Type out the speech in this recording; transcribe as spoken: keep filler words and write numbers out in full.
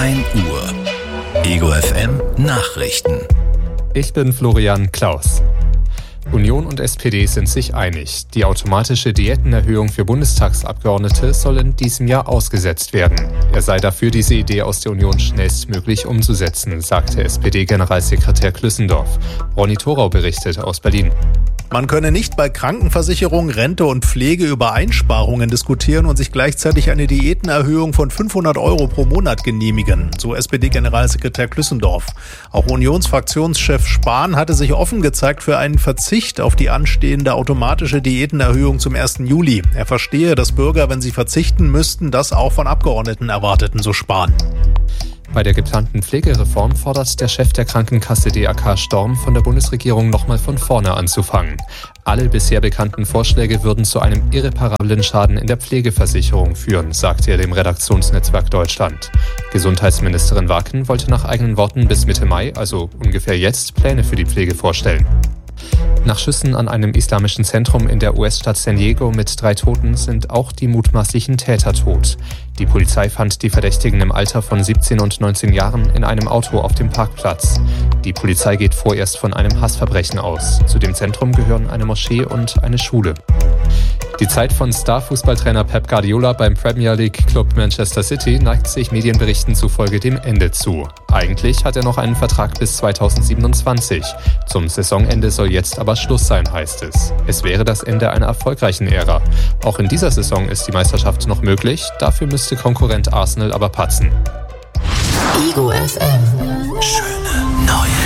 ein Uhr. Ego F M Nachrichten. Ich bin Florian Klaus. Union und S P D sind sich einig. Die automatische Diätenerhöhung für Bundestagsabgeordnete soll in diesem Jahr ausgesetzt werden. Er sei dafür, diese Idee aus der Union schnellstmöglich umzusetzen, sagte S P D-Generalsekretär Klüssendorf. Ronny Thorau berichtet aus Berlin. Man könne nicht bei Krankenversicherung, Rente und Pflege über Einsparungen diskutieren und sich gleichzeitig eine Diätenerhöhung von fünfhundert Euro pro Monat genehmigen, so S P D-Generalsekretär Klüssendorf. Auch Unionsfraktionschef Spahn hatte sich offen gezeigt für einen Verzicht auf die anstehende automatische Diätenerhöhung zum ersten Juli. Er verstehe, dass Bürger, wenn sie verzichten müssten, das auch von Abgeordneten erwarteten, so Spahn. Bei der geplanten Pflegereform fordert der Chef der Krankenkasse D A K Storm von der Bundesregierung nochmal von vorne anzufangen. Alle bisher bekannten Vorschläge würden zu einem irreparablen Schaden in der Pflegeversicherung führen, sagte er dem Redaktionsnetzwerk Deutschland. Gesundheitsministerin Wacken wollte nach eigenen Worten bis Mitte Mai, also ungefähr jetzt, Pläne für die Pflege vorstellen. Nach Schüssen an einem islamischen Zentrum in der U S-Stadt San Diego mit drei Toten sind auch die mutmaßlichen Täter tot. Die Polizei fand die Verdächtigen im Alter von siebzehn und neunzehn Jahren in einem Auto auf dem Parkplatz. Die Polizei geht vorerst von einem Hassverbrechen aus. Zu dem Zentrum gehören eine Moschee und eine Schule. Die Zeit von Star-Fußballtrainer Pep Guardiola beim Premier League-Club Manchester City neigt sich Medienberichten zufolge dem Ende zu. Eigentlich hat er noch einen Vertrag bis zweitausendsiebenundzwanzig. Zum Saisonende soll jetzt aber Schluss sein, heißt es. Es wäre das Ende einer erfolgreichen Ära. Auch in dieser Saison ist die Meisterschaft noch möglich, dafür müsste Konkurrent Arsenal aber patzen. Ego F M. Schöne neue